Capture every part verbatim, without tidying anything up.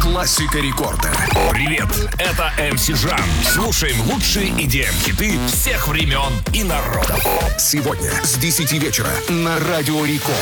Классика рекорда. Привет, это эм си Жан. Слушаем лучшие и ди эм-хиты всех времен и народов. Сегодня с десяти вечера на Радио Рекорд.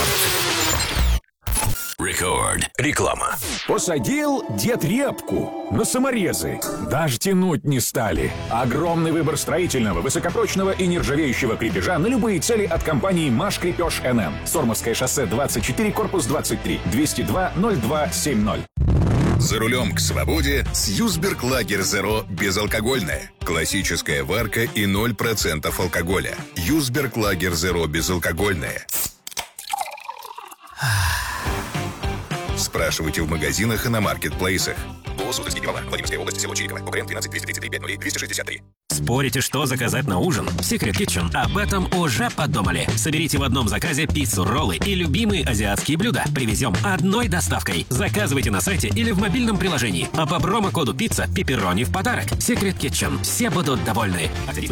Рекорд. Реклама. Посадил дед репку на саморезы. Даже тянуть не стали. Огромный выбор строительного, высокопрочного и нержавеющего крепежа на любые цели от компании «Маш Крепеж эн эм». Сормовское шоссе двадцать четыре, корпус двадцать три, двести два ноль два семь ноль. За рулем к свободе с Юсберг Лагер Зеро безалкогольное. Классическая варка и ноль процентов алкоголя. Юсберг Лагер Зеро безалкогольное. Спрашивайте в магазинах и на маркетплейсах. Суздальский пивовар, Владимирская область, село Чириково, УКРМ двенадцать двести тридцать три пять ноль двести шестьдесят три. Спорите, что заказать на ужин? Secret Kitchen об этом уже подумали. Соберите в одном заказе пиццу, роллы и любимые азиатские блюда. Привезем одной доставкой. Заказывайте на сайте или в мобильном приложении. А по промокоду пицца пепперони в подарок. Secret Kitchen. Все будут довольны.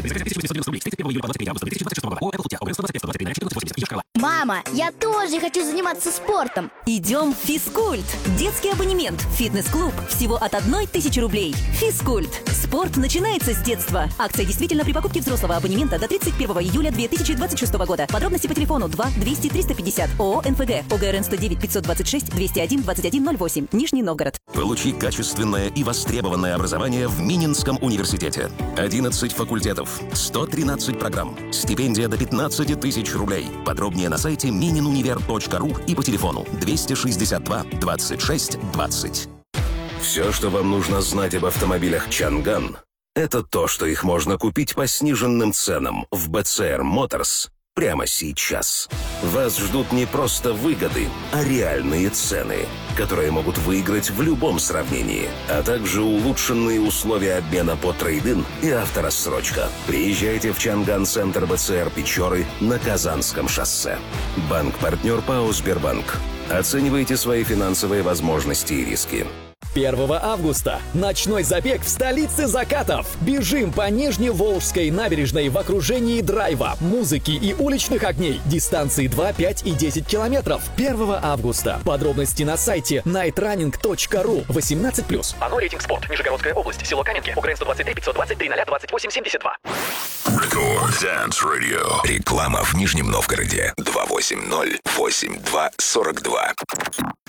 Мама, я тоже хочу заниматься спортом. Идем в физкульт. Детский абонемент. Фитнес-клуб. Всего от одной тысячи рублей. Физкульт. Спорт начинается с детства. Акция действительно при покупке взрослого абонемента до тридцать первого июля две тысячи двадцать шестого года. Подробности по телефону два двести триста пятьдесят. ООО «НФГ». ОГРН сто девять пятьсот двадцать шесть двести один двадцать один ноль восемь. Нижний Новгород. Получи качественное и востребованное образование в Мининском университете. одиннадцать факультетов, сто тринадцать программ. Стипендия до пятнадцати тысяч рублей. Подробнее на сайте мининунивер точка ру и по телефону двести шестьдесят два двадцать шесть двадцать. Все, что вам нужно знать об автомобилях Чанган, это то, что их можно купить по сниженным ценам в бэ цэ эр Motors прямо сейчас. Вас ждут не просто выгоды, а реальные цены, которые могут выиграть в любом сравнении, а также улучшенные условия обмена по трейд-ин и авторассрочка. Приезжайте в Чанган-центр бэ цэ эр Печоры на Казанском шоссе. Банк-партнер ПАО «Сбербанк». Оценивайте свои финансовые возможности и риски. первого августа. Ночной забег в столице закатов. Бежим по Нижневолжской набережной в окружении драйва, музыки и уличных огней. Дистанции два, пять и десять километров. первого августа. Подробности на сайте найт раннинг точка ру. восемнадцать плюс. АНО рейтинг спорт. Нижегородская область. Село Каменки. УКРН сто двадцать три пятьсот двадцать три ноль двадцать восемь семьдесят два. Рекорд Dance Radio. Реклама в Нижнем Новгороде. два восемь ноль восемь два сорок два.